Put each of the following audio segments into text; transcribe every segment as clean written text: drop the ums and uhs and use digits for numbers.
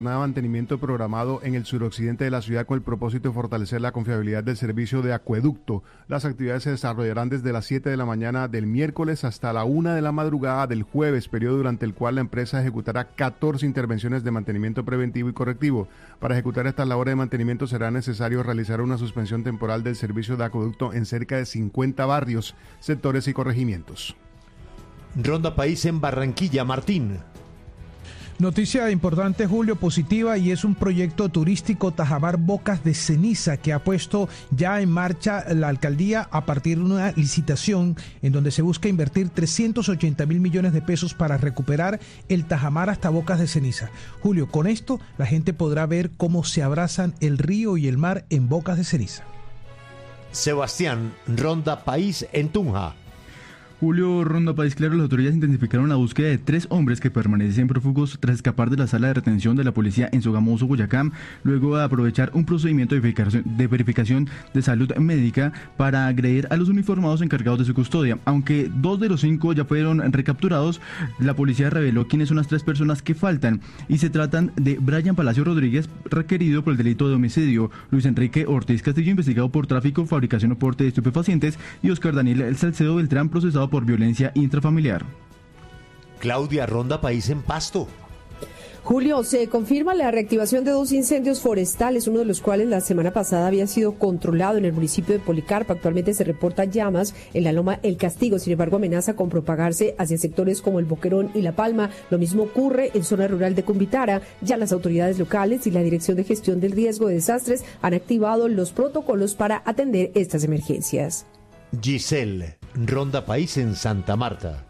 de mantenimiento programado en el suroccidente de la ciudad con el propósito de fortalecer la confiabilidad del servicio de acueducto. Las actividades se desarrollarán desde las 7 de la mañana del miércoles hasta la 1 de la madrugada del jueves, periodo durante el cual la empresa ejecutará 14 intervenciones de mantenimiento preventivo y correctivo. Para ejecutar estas labores de mantenimiento será necesario realizar una suspensión temporal del servicio de acueducto en cerca de 50 barrios, sectores y corregimientos. Ronda País en Barranquilla, Martín. Noticia importante, Julio, positiva, y es un proyecto turístico Tajamar Bocas de Ceniza que ha puesto ya en marcha la alcaldía a partir de una licitación en donde se busca invertir 380.000 millones de pesos para recuperar el Tajamar hasta Bocas de Ceniza. Julio, con esto la gente podrá ver cómo se abrazan el río y el mar en Bocas de Ceniza. Sebastián, Ronda País en Tunja. Julio, Ronda País Claro, las autoridades intensificaron la búsqueda de 3 hombres que permanecen prófugos tras escapar de la sala de retención de la policía en Sogamoso, Boyacá, luego de aprovechar un procedimiento de verificación de salud médica para agredir a los uniformados encargados de su custodia. Aunque 2 de los 5 ya fueron recapturados, la policía reveló quiénes son las 3 personas que faltan, y se tratan de Brian Palacio Rodríguez, requerido por el delito de homicidio, Luis Enrique Ortiz Castillo, investigado por tráfico, fabricación o porte de estupefacientes, y Oscar Daniel Salcedo Beltrán, procesado por violencia intrafamiliar. Claudia, Ronda País en Pasto. Julio, se confirma la reactivación de 2 incendios forestales, uno de los cuales la semana pasada había sido controlado en el municipio de Policarpa. Actualmente se reportan llamas en la loma El Castigo, sin embargo amenaza con propagarse hacia sectores como El Boquerón y La Palma. Lo mismo ocurre en zona rural de Cumbitara. Ya las autoridades locales y la Dirección de Gestión del Riesgo de Desastres han activado los protocolos para atender estas emergencias. Giselle, Ronda País en Santa Marta.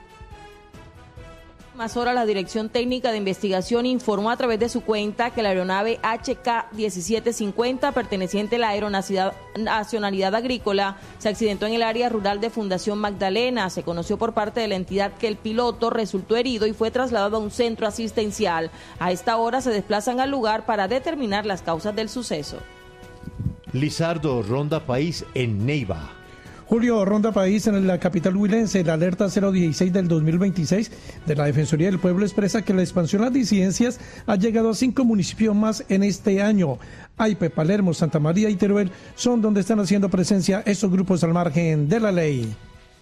Más horas, la Dirección Técnica de Investigación informó a través de su cuenta que la aeronave HK-1750, perteneciente a la Aeronacionalidad Agrícola, se accidentó en el área rural de Fundación Magdalena. Se conoció por parte de la entidad que el piloto resultó herido y fue trasladado a un centro asistencial. A esta hora se desplazan al lugar para determinar las causas del suceso. Lizardo, Ronda País en Neiva. Julio, Ronda País en la capital huilense. La alerta 016 del 2026 de la Defensoría del Pueblo expresa que la expansión de las disidencias ha llegado a 5 municipios más en este año. Aipe, Palermo, Santa María y Teruel son donde están haciendo presencia estos grupos al margen de la ley.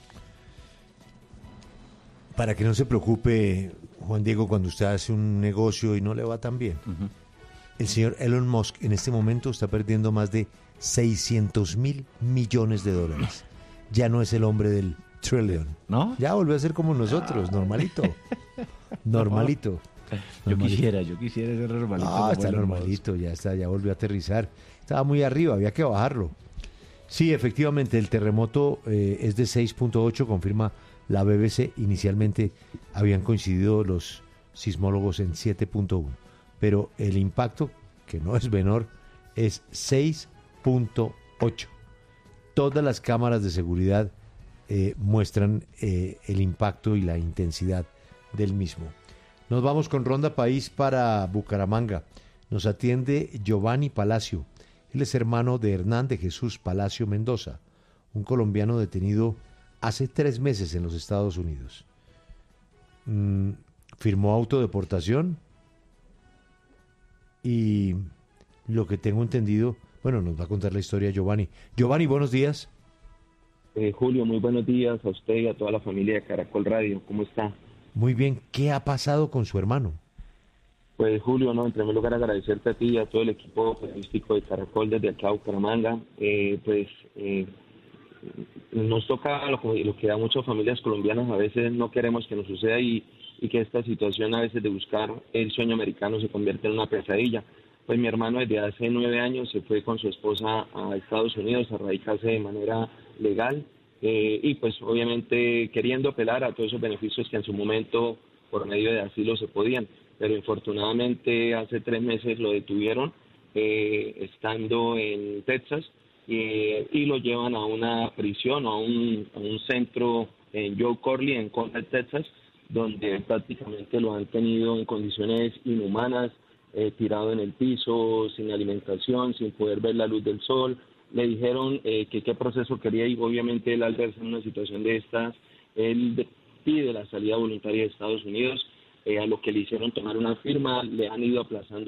Para que no se preocupe, Juan Diego, cuando usted hace un negocio y no le va tan bien. El señor Elon Musk en este momento está perdiendo más de 600.000 millones de dólares. Ya no es el hombre del trillion, ¿no? Ya volvió a ser como nosotros, normalito. Normalito. Yo quisiera ser normalito. No, está normalito, ya está, ya volvió a aterrizar. Estaba muy arriba, había que bajarlo. Sí, efectivamente, el terremoto es de 6.8, confirma la BBC. Inicialmente habían coincidido los sismólogos en 7.1, pero el impacto, que no es menor, es 6.8. Todas las cámaras de seguridad muestran el impacto y la intensidad del mismo. Nos vamos con Ronda País para Bucaramanga. Nos atiende Giovanni Palacio. Él es hermano de Hernán de Jesús Palacio Mendoza, un colombiano detenido hace 3 meses en los Estados Unidos. Firmó autodeportación y lo que tengo entendido, bueno, nos va a contar la historia Giovanni. Giovanni, buenos días. Julio, muy buenos días a usted y a toda la familia de Caracol Radio. ¿Cómo está? Muy bien. ¿Qué ha pasado con su hermano? Pues Julio, en primer lugar agradecerte a ti y a todo el equipo periodístico de Caracol desde acá a Bucaramanga. Nos toca lo que a muchas familias colombianas a veces no queremos que nos suceda y que esta situación a veces de buscar el sueño americano se convierte en una pesadilla. Pues mi hermano desde hace 9 años se fue con su esposa a Estados Unidos a radicarse de manera legal y pues obviamente queriendo apelar a todos esos beneficios que en su momento por medio de asilo se podían, pero infortunadamente hace 3 meses lo detuvieron estando en Texas y lo llevan a una prisión o a un centro en Joe Corley en Conrad, Texas, donde prácticamente lo han tenido en condiciones inhumanas, tirado en el piso, sin alimentación, sin poder ver la luz del sol. Le dijeron que qué proceso quería y obviamente él al verse en una situación de estas, él pide la salida voluntaria de Estados Unidos. a lo que le hicieron tomar una firma, le han ido aplazando